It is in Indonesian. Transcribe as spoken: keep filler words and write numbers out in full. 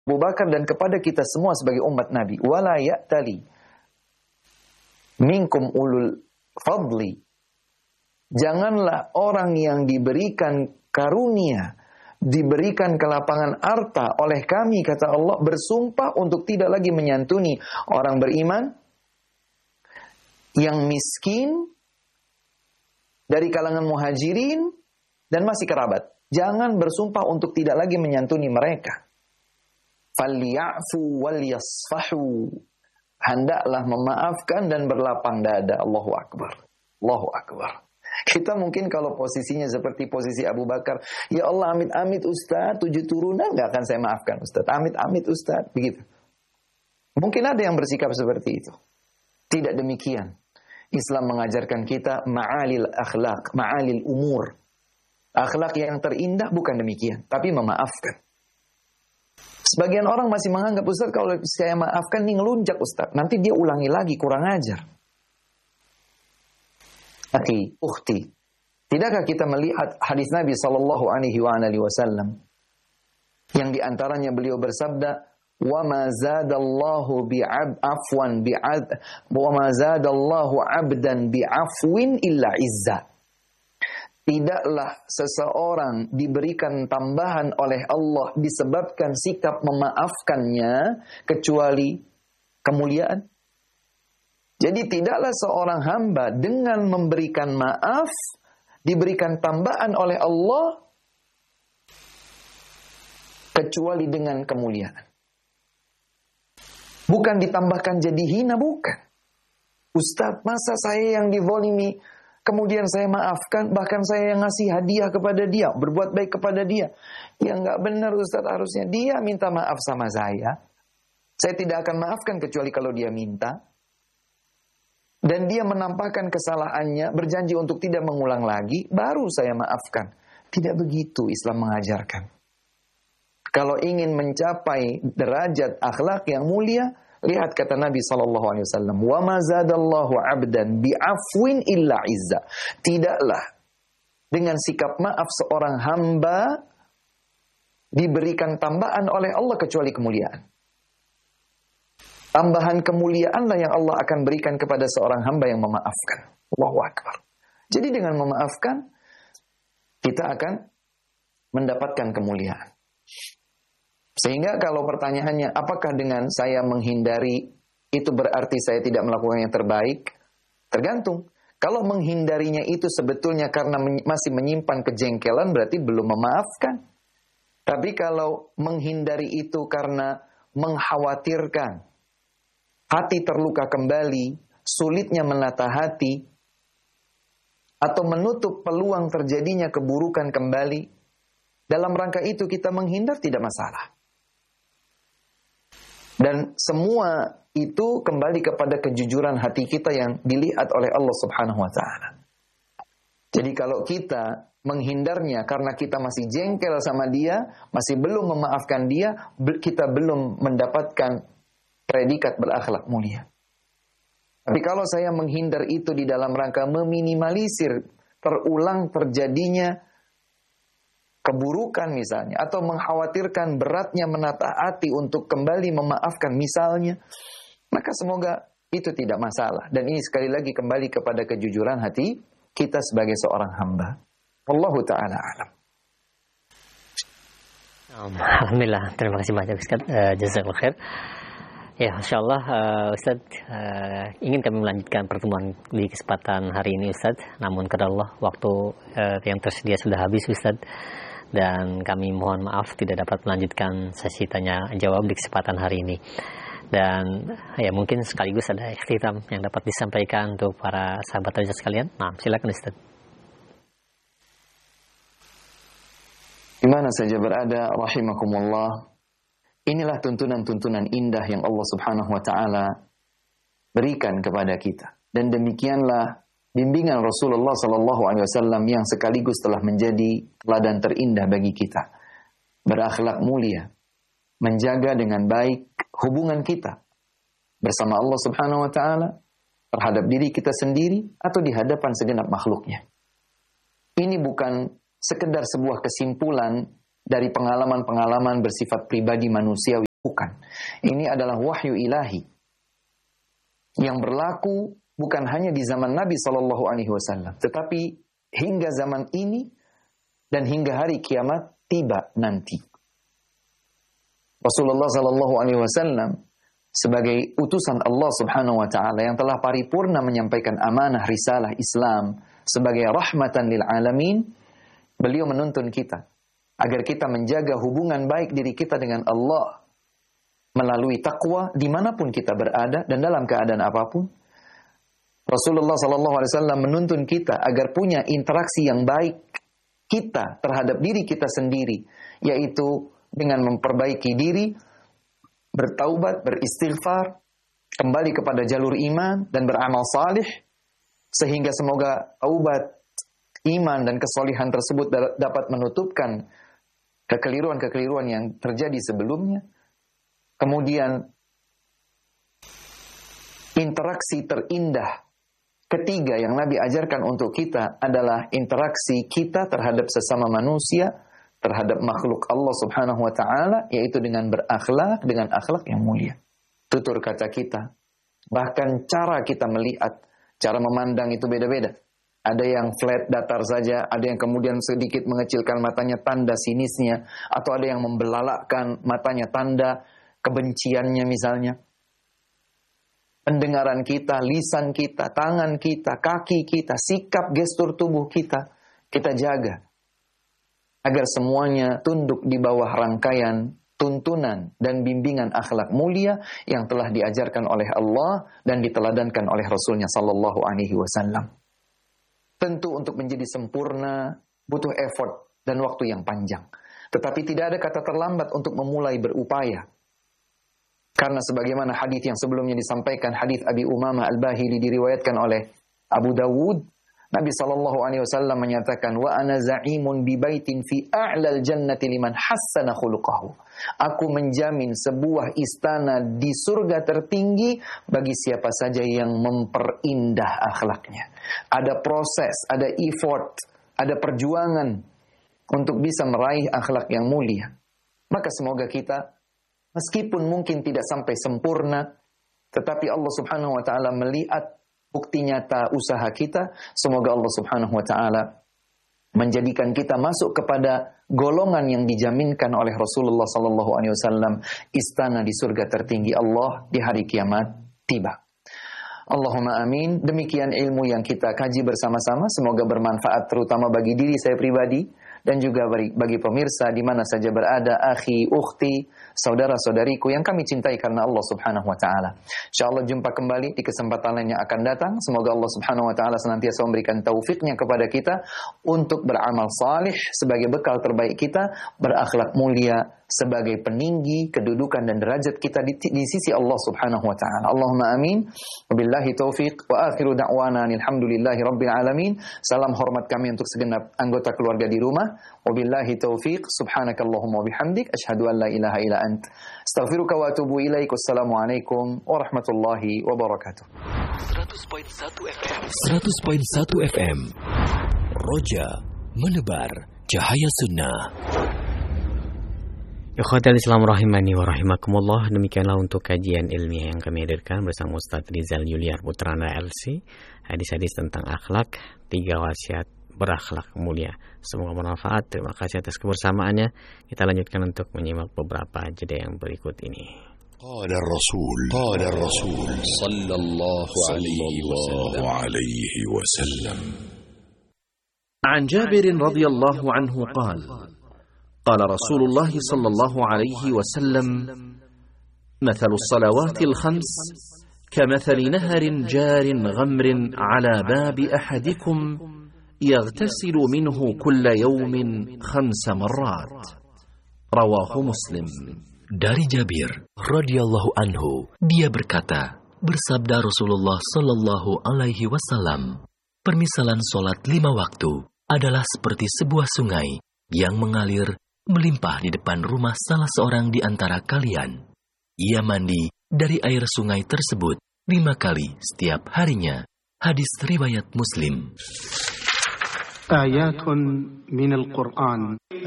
Abu Bakar dan kepada kita semua sebagai umat Nabi. Wala ya'tali minkum ulul fadli. Janganlah orang yang diberikan karunia, diberikan kelapangan harta oleh kami, kata Allah, bersumpah untuk tidak lagi menyantuni orang beriman yang miskin dari kalangan muhajirin dan masih kerabat. Jangan bersumpah untuk tidak lagi menyantuni mereka. Falyafu wal yasfahu. Hendaklah memaafkan dan berlapang dada. Allahu Akbar. Allahu Akbar. Kita mungkin kalau posisinya seperti posisi Abu Bakar, ya Allah, amit-amit Ustaz, tujuh turunan gak akan saya maafkan Ustaz. Amit-amit Ustaz, begitu. Mungkin ada yang bersikap seperti itu. Tidak demikian. Islam mengajarkan kita ma'alil akhlak, ma'alil umur. Akhlak yang terindah bukan demikian, tapi memaafkan. Sebagian orang masih menganggap, Ustaz, kalau saya maafkan nih ngelunjak Ustaz. Nanti dia ulangi lagi, kurang ajar. Akhi, ukhti, tidakkah kita melihat hadis Nabi sallallahu alaihi wasallam yang diantaranya beliau bersabda, "Wa ma zadallahu bi'ab afwan bi'ad wa ma zadallahu 'abdan bi'afwin illa izza." Tidaklah seseorang diberikan tambahan oleh Allah disebabkan sikap memaafkannya kecuali kemuliaan. Jadi tidaklah seorang hamba dengan memberikan maaf diberikan tambahan oleh Allah kecuali dengan kemuliaan. Bukan ditambahkan jadi hina, bukan. Ustaz, masa saya yang dizalimi kemudian saya maafkan, bahkan saya yang ngasih hadiah kepada dia, berbuat baik kepada dia. Ya enggak benar Ustaz, harusnya dia minta maaf sama saya. Saya tidak akan maafkan kecuali kalau dia minta. Dan dia menampakkan kesalahannya, berjanji untuk tidak mengulang lagi, baru saya maafkan. Tidak begitu Islam mengajarkan. Kalau ingin mencapai derajat akhlak yang mulia, lihat kata Nabi sallallahu alaihi wasallam, "Wa ma zadallahu 'abdan bi'afwin illa izza." Tidaklah dengan sikap maaf seorang hamba diberikan tambahan oleh Allah kecuali kemuliaan. Tambahan kemuliaanlah yang Allah akan berikan kepada seorang hamba yang memaafkan. Allahu Akbar. Jadi dengan memaafkan, kita akan mendapatkan kemuliaan. Sehingga kalau pertanyaannya, apakah dengan saya menghindari, itu berarti saya tidak melakukan yang terbaik? Tergantung. Kalau menghindarinya itu sebetulnya karena men- masih menyimpan kejengkelan, berarti belum memaafkan. Tapi kalau menghindari itu karena mengkhawatirkan, hati terluka kembali, sulitnya menata hati, atau menutup peluang terjadinya keburukan kembali, dalam rangka itu kita menghindar tidak masalah. Dan semua itu kembali kepada kejujuran hati kita yang dilihat oleh Allah Subhanahu wa taala. Jadi kalau kita menghindarnya karena kita masih jengkel sama dia, masih belum memaafkan dia, kita belum mendapatkan predikat berakhlak mulia. Tapi kalau saya menghindar itu di dalam rangka meminimalisir terulang terjadinya keburukan misalnya, atau mengkhawatirkan beratnya menata hati untuk kembali memaafkan misalnya, maka semoga itu tidak masalah. Dan ini sekali lagi kembali kepada kejujuran hati kita sebagai seorang hamba. Wallahu ta'ala alam. Alhamdulillah, terima kasih banyak Ustaz. Uh, Jazakallahu khair. Ya, insyaallah uh, Ustaz, uh, ingin kami melanjutkan pertemuan di kesempatan hari ini Ustaz. Namun karena Allah waktu uh, yang tersedia sudah habis Ustaz. Dan kami mohon maaf tidak dapat melanjutkan sesi tanya jawab di kesempatan hari ini. Dan ya mungkin sekaligus ada ikhtitam yang dapat disampaikan untuk para sahabat Raja sekalian. Nah, silakan Ustaz. Di mana saja berada, rahimakumullah. Inilah tuntunan-tuntunan indah yang Allah Subhanahu wa taala berikan kepada kita. Dan demikianlah bimbingan Rasulullah sallallahu alaihi wasallam yang sekaligus telah menjadi teladan terindah bagi kita. Berakhlak mulia, menjaga dengan baik hubungan kita bersama Allah Subhanahu wa taala, terhadap diri kita sendiri atau di hadapan segenap makhluknya. Ini bukan sekedar sebuah kesimpulan dari pengalaman-pengalaman bersifat pribadi manusiawi Bukan. Ini adalah wahyu ilahi yang berlaku bukan hanya di zaman Nabi shallallahu alaihi wasallam, tetapi hingga zaman ini dan hingga hari kiamat tiba nanti. Rasulullah shallallahu alaihi wasallam sebagai utusan Allah Subhanahu wa taala yang telah paripurna menyampaikan amanah risalah Islam sebagai rahmatan lil alamin, beliau menuntun kita agar kita menjaga hubungan baik diri kita dengan Allah melalui takwa dimanapun kita berada dan dalam keadaan apapun. Rasulullah shallallahu alaihi wasallam menuntun kita agar punya interaksi yang baik kita terhadap diri kita sendiri, yaitu dengan memperbaiki diri, bertaubat, beristighfar, kembali kepada jalur iman dan beramal salih, sehingga semoga taubat, iman dan kesolihan tersebut dapat menutupkan kekeliruan-kekeliruan yang terjadi sebelumnya. Kemudian interaksi terindah ketiga yang Nabi ajarkan untuk kita adalah interaksi kita terhadap sesama manusia, terhadap makhluk Allah Subhanahu wa taala, yaitu dengan berakhlak, dengan akhlak yang mulia. Tutur kata kita, bahkan cara kita melihat, cara memandang itu beda-beda. Ada yang flat datar saja, ada yang kemudian sedikit mengecilkan matanya tanda sinisnya, atau ada yang membelalakkan matanya tanda kebenciannya misalnya. Pendengaran kita, lisan kita, tangan kita, kaki kita, sikap gestur tubuh kita, kita jaga agar semuanya tunduk di bawah rangkaian tuntunan dan bimbingan akhlak mulia yang telah diajarkan oleh Allah dan diteladankan oleh Rasulnya sallallahu alaihi wasallam. Tentu untuk menjadi sempurna butuh effort dan waktu yang panjang. Tetapi tidak ada kata terlambat untuk memulai berupaya. Karena sebagaimana hadis yang sebelumnya disampaikan, hadis Abi Umamah Al-Bahili diriwayatkan oleh Abu Dawud, Nabi sallallahu alaihi wasallam menyatakan, wa ana za'imun bi baitin fi a'lal jannati liman hassana khuluquhu. Aku menjamin sebuah istana di surga tertinggi bagi siapa saja yang memperindah akhlaknya. Ada proses, ada effort, ada perjuangan untuk bisa meraih akhlak yang mulia. Maka semoga kita, meskipun mungkin tidak sampai sempurna, tetapi Allah Subhanahu wa taala melihat bukti nyata usaha kita. Semoga Allah Subhanahu wa taala menjadikan kita masuk kepada golongan yang dijaminkan oleh Rasulullah sallallahu alaihi wasallam, istana di surga tertinggi Allah di hari kiamat tiba. Allahumma amin. Demikian ilmu yang kita kaji bersama-sama, semoga bermanfaat terutama bagi diri saya pribadi dan juga bagi, bagi pemirsa di mana saja berada, akhi, ukhti, saudara-saudariku yang kami cintai karena Allah Subhanahu wa taala. Insyaallah jumpa kembali di kesempatan lain yang akan datang. Semoga Allah Subhanahu wa taala senantiasa memberikan taufiknya kepada kita untuk beramal salih sebagai bekal terbaik kita, berakhlak mulia sebagai peninggi kedudukan dan derajat kita di, di sisi Allah Subhanahu wa taala. Allahumma amin. Wabillahi taufiq wa akhiru da'wana alhamdulillahi rabbil alamin. Salam hormat kami untuk segenap anggota keluarga di rumah. Wabillahi taufiq. Subhanakallahumma wabihamdik asyhadu an la ilaha illa ant astaghfiruka wa atubu ilaik. Wassalamualaikum warahmatullahi wabarakatuh. seratus koma satu F M Roja menebar cahaya sunnah. Ikhwatal Islam rahimani wa rahimakumullah. Demikianlah untuk kajian ilmiah yang kami hadirkan bersama Ustaz Rizal Yuliar Putrana L C. Hadis-hadis tentang akhlak, tiga wasiat berakhlak mulia. Semoga bermanfaat. Terima kasih atas kebersamaannya. Kita lanjutkan untuk menyimak beberapa jeda yang berikut ini. Qala Rasul, qala Rasul sallallahu alaihi wasallam. An Jabir radhiyallahu anhu qala قال رسول الله صلى الله عليه وسلم مثل الصلوات الخمس كمثل نهر جار غمر على باب أحدكم يغتسل منه كل يوم خمس مرات رواه مسلم. Dari Jabir radhiyallahu anhu, dia berkata, bersabda Rasulullah sallallahu alaihi wasallam, permisalan solat lima waktu adalah seperti sebuah sungai yang mengalir melimpah di depan rumah salah seorang di antara kalian. Ia mandi dari air sungai tersebut lima kali setiap harinya. Hadis riwayat Muslim. آيات من القرآن